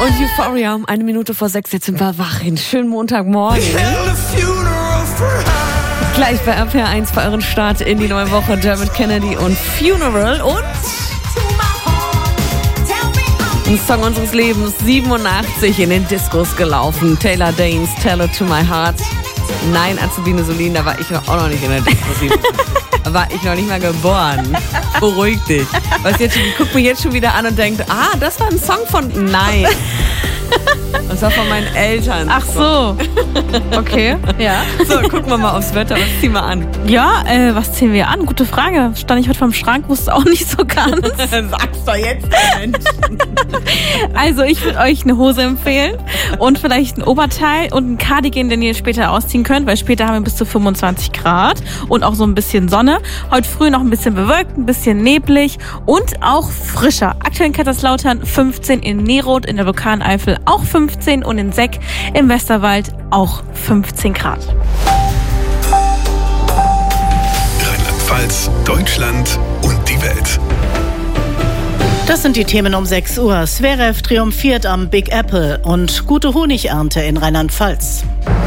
Und Euphoria um 1:01 jetzt sind wir wach. Einen schönen Montagmorgen. Gleich bei RPR1 bei euren Start in die neue Woche. Dermot Kennedy und Funeral und ein Song unseres Lebens, 87 in den Discos gelaufen. Taylor Daynes, Tell It To My Heart. Nein, Azubine Solin, da war ich auch noch nicht in der Disco. Da war ich noch nicht mal geboren. Beruhig dich. Guck mich jetzt schon wieder an und denkt, das war ein Song von... Nein. Das war von meinen Eltern. Ach so. Okay, ja. So, gucken wir mal aufs Wetter. Was ziehen wir an? Ja, was ziehen wir an? Gute Frage. Stand ich heute vorm Schrank, wusste auch nicht so ganz. Sag's doch jetzt, Mensch. Also, ich würde euch eine Hose empfehlen und vielleicht ein Oberteil und ein Cardigan, den ihr später ausziehen könnt, weil später haben wir bis zu 25 Grad und auch so ein bisschen Sonne. Heute früh noch ein bisschen bewölkt, ein bisschen neblig und auch frischer. Aktuell in Kaiserslautern 15, in Neroth in der Vulkaneifel auch 15 und in Seck im Westerwald auch 15 Grad. Rheinland-Pfalz, Deutschland und die Welt. Das sind die Themen um 6 Uhr. Zverev triumphiert am Big Apple und gute Honigernte in Rheinland-Pfalz.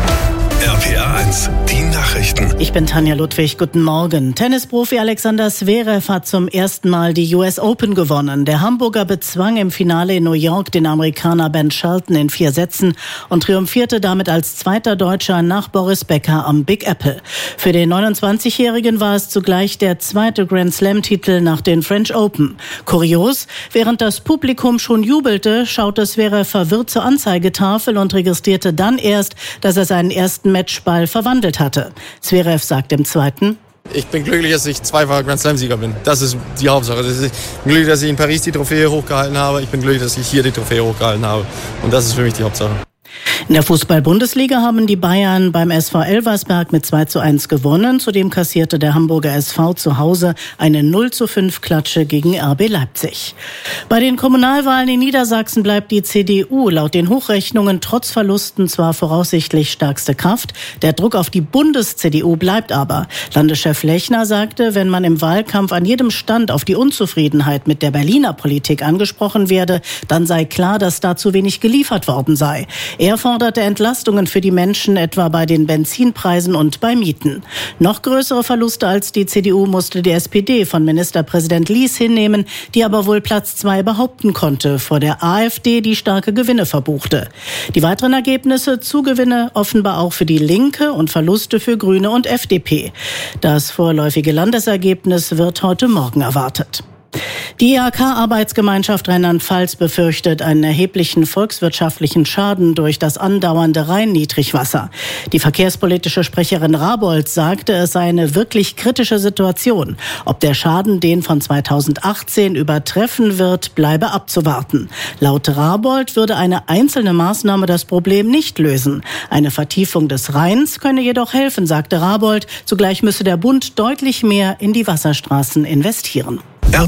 RPR1, die Nachrichten. Ich bin Tanja Ludwig, guten Morgen. Tennisprofi Alexander Zverev hat zum ersten Mal die US Open gewonnen. Der Hamburger bezwang im Finale in New York den Amerikaner Ben Shelton in 4 Sätzen und triumphierte damit als zweiter Deutscher nach Boris Becker am Big Apple. Für den 29-Jährigen war es zugleich der zweite Grand Slam-Titel nach den French Open. Kurios, während das Publikum schon jubelte, schaute Zverev verwirrt zur Anzeigetafel und registrierte dann erst, dass er seinen ersten Matchball verwandelt hatte. Zverev sagt im zweiten: Ich bin glücklich, dass ich zweifacher Grand Slam-Sieger bin. Das ist die Hauptsache. Ich bin glücklich, dass ich in Paris die Trophäe hochgehalten habe. Ich bin glücklich, dass ich hier die Trophäe hochgehalten habe. Und das ist für mich die Hauptsache. In der Fußball-Bundesliga haben die Bayern beim SV Elversberg mit 2:1 gewonnen. Zudem kassierte der Hamburger SV zu Hause eine 0:5 Klatsche gegen RB Leipzig. Bei den Kommunalwahlen in Niedersachsen bleibt die CDU laut den Hochrechnungen trotz Verlusten zwar voraussichtlich stärkste Kraft. Der Druck auf die Bundes-CDU bleibt aber. Landeschef Lechner sagte, wenn man im Wahlkampf an jedem Stand auf die Unzufriedenheit mit der Berliner Politik angesprochen werde, dann sei klar, dass da zu wenig geliefert worden sei. Er forderte Entlastungen für die Menschen, etwa bei den Benzinpreisen und bei Mieten. Noch größere Verluste als die CDU musste die SPD von Ministerpräsident Lies hinnehmen, die aber wohl Platz 2 behaupten konnte, vor der AfD, die starke Gewinne verbuchte. Die weiteren Ergebnisse: Zugewinne offenbar auch für die Linke und Verluste für Grüne und FDP. Das vorläufige Landesergebnis wird heute Morgen erwartet. Die IHK-Arbeitsgemeinschaft Rheinland-Pfalz befürchtet einen erheblichen volkswirtschaftlichen Schaden durch das andauernde Rhein-Niedrigwasser. Die verkehrspolitische Sprecherin Rabold sagte, es sei eine wirklich kritische Situation. Ob der Schaden den von 2018 übertreffen wird, bleibe abzuwarten. Laut Rabold würde eine einzelne Maßnahme das Problem nicht lösen. Eine Vertiefung des Rheins könne jedoch helfen, sagte Rabold. Zugleich müsse der Bund deutlich mehr in die Wasserstraßen investieren.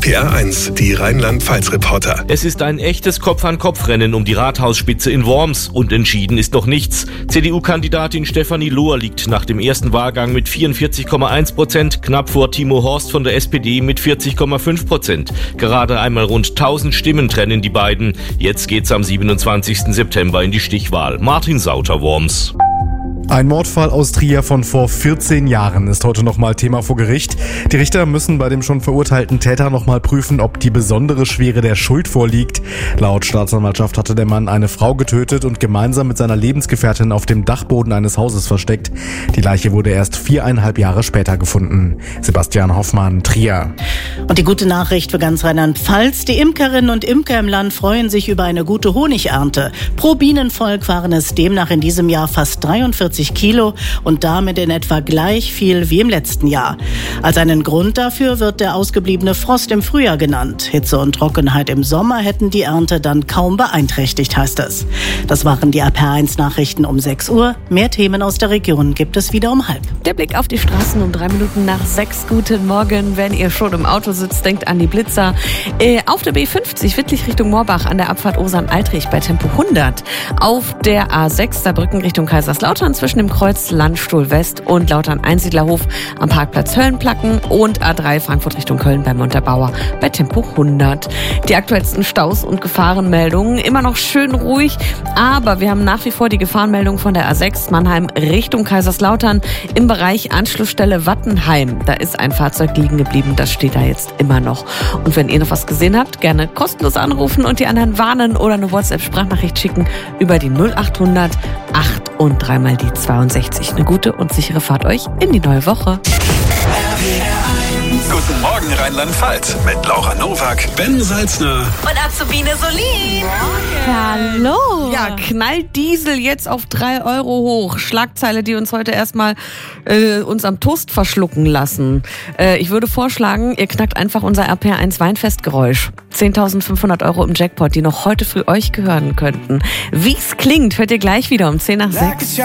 RPR1, die Rheinland-Pfalz-Reporter. Es ist ein echtes Kopf-an-Kopf-Rennen um die Rathausspitze in Worms und entschieden ist noch nichts. CDU-Kandidatin Stefanie Lohr liegt nach dem ersten Wahlgang mit 44,1%, knapp vor Timo Horst von der SPD mit 40,5%. Gerade einmal rund 1000 Stimmen trennen die beiden. Jetzt geht's am 27. September in die Stichwahl. Martin Sauter, Worms. Ein Mordfall aus Trier von vor 14 Jahren ist heute nochmal Thema vor Gericht. Die Richter müssen bei dem schon verurteilten Täter nochmal prüfen, ob die besondere Schwere der Schuld vorliegt. Laut Staatsanwaltschaft hatte der Mann eine Frau getötet und gemeinsam mit seiner Lebensgefährtin auf dem Dachboden eines Hauses versteckt. Die Leiche wurde erst 4,5 Jahre später gefunden. Sebastian Hoffmann, Trier. Und die gute Nachricht für ganz Rheinland-Pfalz: Die Imkerinnen und Imker im Land freuen sich über eine gute Honigernte. Pro Bienenvolk waren es demnach in diesem Jahr fast 43 Kilo und damit in etwa gleich viel wie im letzten Jahr. Als einen Grund dafür wird der ausgebliebene Frost im Frühjahr genannt. Hitze und Trockenheit im Sommer hätten die Ernte dann kaum beeinträchtigt, heißt es. Das waren die RPR1 Nachrichten um 6 Uhr. Mehr Themen aus der Region gibt es wieder um 5:30. Der Blick auf die Straßen um 6:03. Guten Morgen. Wenn ihr schon im Auto sitzt, denkt an die Blitzer. Auf der B50 Wittlich Richtung Moorbach an der Abfahrt Osern-Altrich bei Tempo 100. Auf der A6 Saarbrücken Richtung Kaiserslautern zwischen zwischen dem Kreuz Landstuhl West und Lautern-Einsiedlerhof am Parkplatz Höllenplacken und A3 Frankfurt Richtung Köln bei Montabaur bei Tempo 100. Die aktuellsten Staus und Gefahrenmeldungen, immer noch schön ruhig, aber wir haben nach wie vor die Gefahrenmeldung von der A6 Mannheim Richtung Kaiserslautern im Bereich Anschlussstelle Wattenheim. Da ist ein Fahrzeug liegen geblieben, das steht da jetzt immer noch. Und wenn ihr noch was gesehen habt, gerne kostenlos anrufen und die anderen warnen oder eine WhatsApp-Sprachnachricht schicken über die 0800 8 und 3 mal die 62. Eine gute und sichere Fahrt euch in die neue Woche. Guten Morgen Rheinland-Pfalz mit Laura Nowak, Ben Salzner und Azubine Solin. Hallo. Ja, knallt Diesel jetzt auf 3 € hoch. Schlagzeile, die uns heute erstmal uns am Toast verschlucken lassen. Ich würde vorschlagen, ihr knackt einfach unser RPR1 Weinfestgeräusch. 10.500 € im Jackpot, die noch heute früh euch gehören könnten. Wie's klingt, hört ihr gleich wieder um 10 nach 6.